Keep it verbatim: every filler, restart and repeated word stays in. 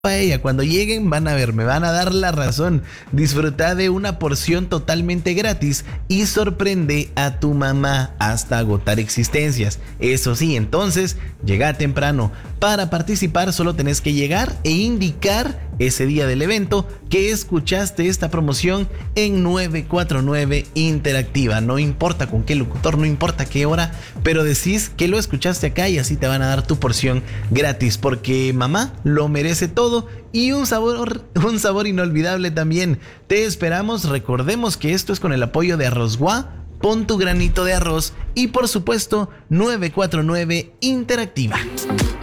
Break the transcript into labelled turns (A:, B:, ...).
A: a ella. Cuando lleguen van a ver, me van a dar la razón. Disfruta de una porción totalmente gratis y sorprende a tu mamá hasta agotar existencias. Eso sí, entonces llega temprano. Para participar solo tenés que llegar e indicar ese día del evento que escuchaste esta promoción en nueve cuatro nueve Interactiva. No importa con qué locutor, no importa qué hora, pero decís que lo escuchaste acá y así te van a dar tu porción gratis, porque mamá lo merece todo y un sabor, un sabor inolvidable también. Te esperamos. Recordemos que esto es con el apoyo de Arrozgua. Pon tu granito de arroz y por supuesto nueve cuatro nueve Interactiva.